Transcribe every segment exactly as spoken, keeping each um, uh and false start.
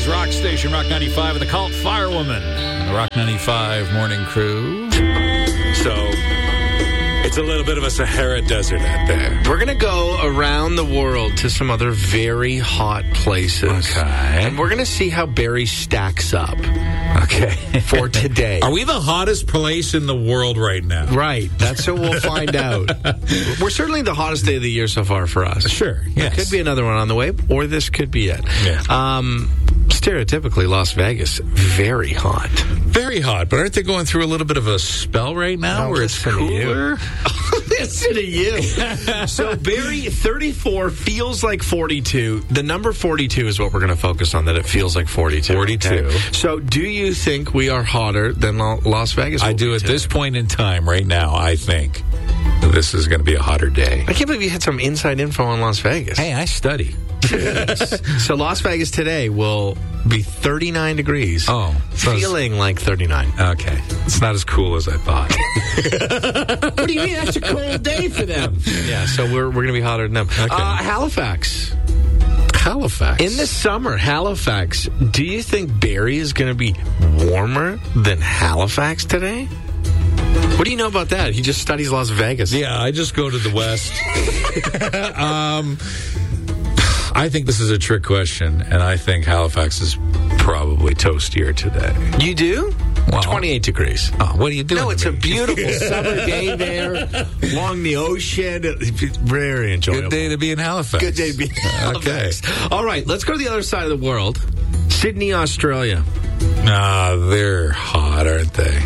Rock Station, Rock ninety-five, and the Cult Firewoman. The Rock ninety-five morning crew. So, it's a little bit of a Sahara desert out there. We're going to go around the world to some other very hot places. Okay. And we're going to see how Barrie stacks up. Okay. For today. Are we the hottest place in the world right now? Right. That's what we'll find out. We're certainly the hottest day of the year so far for us. Sure, yes. There could be another one on the way, or this could be it. Yeah. Um, stereotypically, Las Vegas, very hot. Very hot, but aren't they going through a little bit of a spell right now Oh, where it's listen to you. cooler? Listen to you. So, Barrie, thirty-four feels like forty-two. The number forty-two is what we're going to focus on, that it feels like forty-two. forty-two. Okay? So, do you think we are hotter than Lo- Las Vegas? I will do be at today? this point in time right now, I think that this is going to be a hotter day. I can't believe you had some inside info on Las Vegas. Hey, I study. So, Las Vegas today will be thirty-nine degrees. Oh. So it's- feeling like thirty-nine. Okay. It's not as cool as I thought. What do you mean? That's a cold day for them. Yeah, so we're, we're going to be hotter than them. Okay. Uh, Halifax. Halifax. In the summer, Halifax, do you think Barrie is going to be warmer than Halifax today? What do you know about that? He just studies Las Vegas. Yeah, I just go to the west. um, I think this is a trick question, and I think Halifax is probably toastier today. You do? Well, twenty-eight degrees. Oh, what are you doing? No, it's to a me? beautiful summer day there along the ocean. Very enjoyable. Good day to be in Halifax. Good day to be in Halifax. All right, let's go to the other side of the world. Sydney, Australia. Ah, they're hot, aren't they?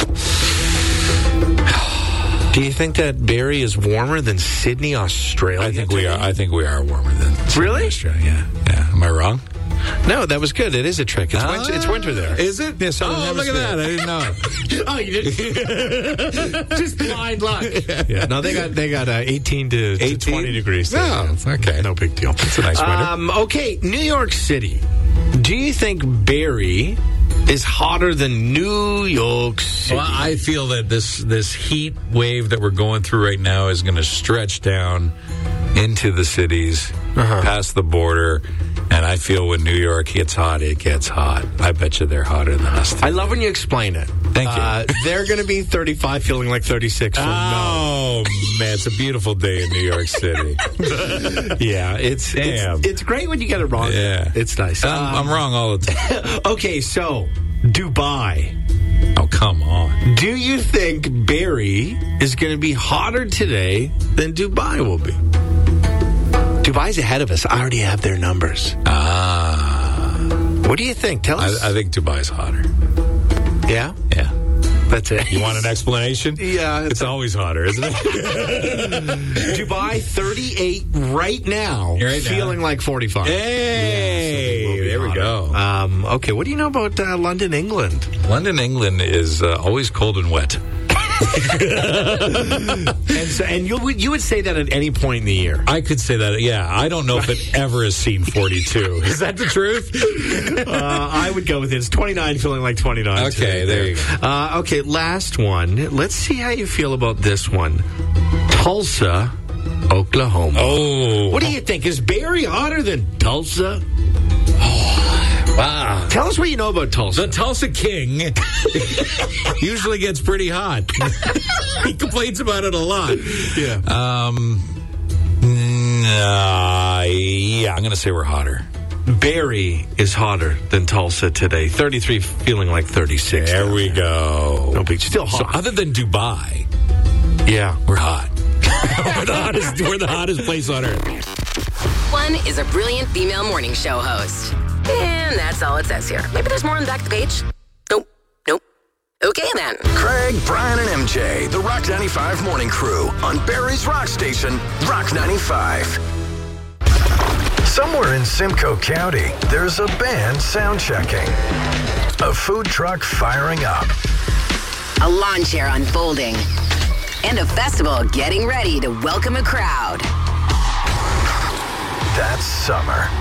Do you think that Barrie is warmer than Sydney, Australia? I think we are. I think we are warmer than Sydney, Really? Australia. Yeah, yeah. Am I wrong? No, that was good. It is a trick. It's, winter, it's winter there. Is it? Yeah, Southern oh, look at Hemisphere. that! I didn't know. Oh, you didn't? Just blind luck. Yeah. No, they got they got uh, eighteen to, to eighteen? twenty degrees. there. No, it's okay. No big deal. It's a nice winter. Um, okay, New York City. Do you think Barrie is hotter than New York City? Well, I feel that this this heat wave that we're going through right now is going to stretch down into the cities, Uh-huh. past the border, and I feel when New York gets hot, it gets hot. I bet you they're hotter than us. I love when you explain it. Thank you. Uh, they're going to be thirty-five, feeling like thirty-six. So Oh, man, it's a beautiful day in New York City. no. Yeah, it's, Damn. it's it's great when you get it wrong. Yeah. It's nice. I'm, Um, I'm wrong all the time. Okay, so Dubai. Oh, come on. Do you think Barrie is going to be hotter today than Dubai will be? Dubai's ahead of us. I already have their numbers. Ah. What do you think? Tell us. I, I think Dubai's hotter. yeah? Yeah. That's it. You want an explanation? Yeah. It's always hotter, isn't it? Dubai, thirty-eight right now, Right now. feeling like forty-five. Hey, Yeah, so they will be there we hotter. go. Um, okay, what do you know about uh, London, England? London, England is uh, always cold and wet. And so, and you would you would say that at any point in the year. I could say that, yeah. I don't know if it ever has seen forty-two. Is that the truth? Uh, I would go with it. It's twenty-nine, feeling like twenty-nine. Okay, today. there you go. Uh, okay, last one. Let's see how you feel about this one. Tulsa, Oklahoma. Oh. What do you think? Is Barrie hotter than Tulsa? Wow. Tell us what you know about Tulsa. The Tulsa King usually gets pretty hot. He complains about it a lot. Yeah. Um, nah, yeah, I'm going to say we're hotter. Barrie is hotter than Tulsa today. thirty-three, feeling like thirty-six. There we go. No big, still So hot. other than Dubai, yeah. we're hot. we're, the hottest, we're the hottest place on earth. One is a brilliant female morning show host. And that's all it says here. Maybe there's more on the back of the page. Nope. Nope. Okay, then. Craig, Brian, and M J, the Rock ninety-five Morning Crew on Barrie's Rock Station, Rock ninety-five. Somewhere in Simcoe County, there's a band sound checking, a food truck firing up, A lawn chair unfolding. And a festival getting ready to welcome a crowd. that's summer.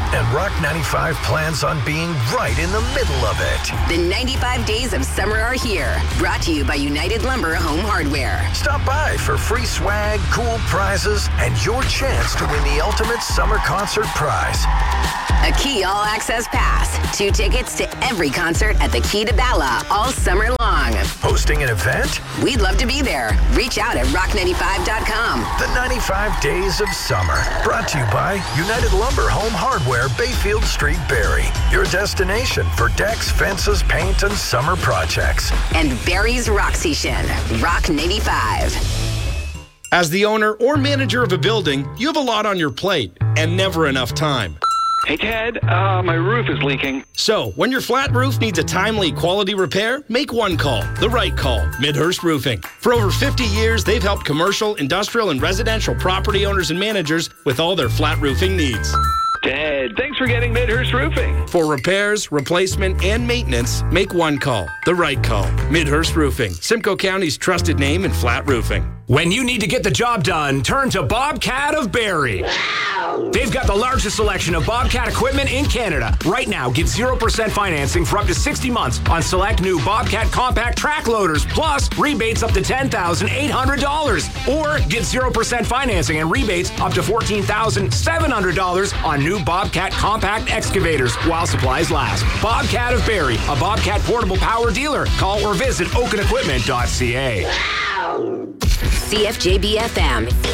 And Rock ninety-five plans on being right in the middle of it. The ninety-five days of summer are here. Brought to you by United Lumber Home Hardware. Stop by for free swag, cool prizes, and your chance to win the ultimate summer concert prize. A Key All Access Pass. Two tickets to every concert at the Key to Bala all summer long. Hosting an event? We'd love to be there. Reach out at rock ninety-five dot com. The ninety-five Days of Summer. Brought to you by United Lumber Home Hardware, Bayfield Street, Barrie. Your destination for decks, fences, paint, and summer projects. And Barrie's Roxy Shin. Rock ninety-five. As the owner or manager of a building, you have a lot on your plate and never enough time. Hey, Ted, uh, my roof is leaking. So, when your flat roof needs a timely quality repair, make one call. The right call. Midhurst Roofing. For over fifty years, they've helped commercial, industrial, and residential property owners and managers with all their flat roofing needs. Ted, thanks for getting Midhurst Roofing. For repairs, replacement, and maintenance, make one call. The right call. Midhurst Roofing. Simcoe County's trusted name in flat roofing. When you need to get the job done, turn to Bobcat of Barrie. Wow. They've got the largest selection of Bobcat equipment in Canada. Right now, get zero percent financing for up to sixty months on select new Bobcat compact track loaders, plus rebates up to ten thousand eight hundred dollars. Or get zero percent financing and rebates up to fourteen thousand seven hundred dollars on new Bobcat compact excavators while supplies last. Bobcat of Barrie, a Bobcat portable power dealer. Call or visit oaken equipment dot c a. C F J B F M.